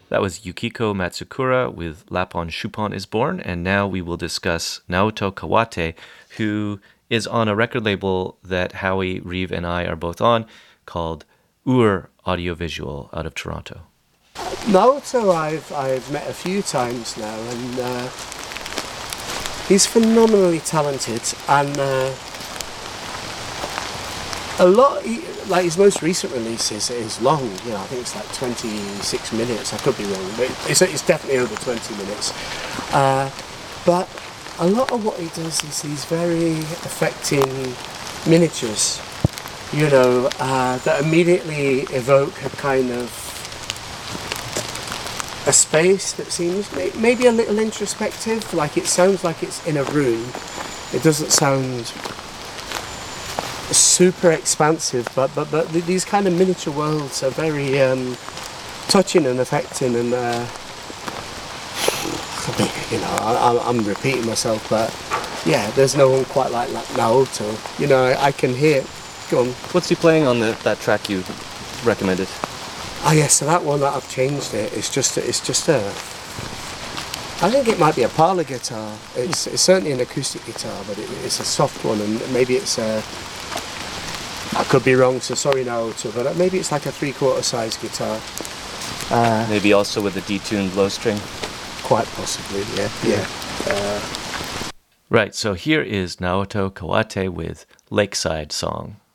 That was Yukiko Matsukura with Lapon Shupon is Born, and now we will discuss Naoto Kawate, who is on a record label that Howie, Reeve, and I are both on, called Ur Audiovisual out of Toronto. Naoto I've met a few times now, and he's phenomenally talented, and like his most recent release is long. I think it's like 26 minutes. I could be wrong, but it's definitely over 20 minutes. But a lot of what he does is these very affecting miniatures, that immediately evoke a kind of a space that seems maybe a little introspective. Like it sounds like it's in a room. It doesn't sound super expansive, but these kind of miniature worlds are very touching and affecting, and I'm repeating myself, but yeah, there's no one quite like Naoto. I can hear it. Go on. What's he playing on that track you recommended? Oh yeah, so that one that I've changed it's just a I think it might be a parlor guitar. It's certainly an acoustic guitar, but it's a soft one, and maybe it's I could be wrong, so sorry Naoto, but maybe it's like a 3/4 size guitar. Maybe also with a detuned low string. Quite possibly, yeah. Right, so here is Naoto Kawate with Lakeside Song.